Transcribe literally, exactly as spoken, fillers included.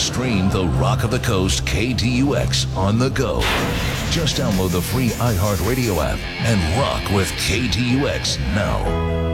Stream the Rock of the Coast K D U X on the go. Just download the free iHeartRadio app and rock with K D U X now.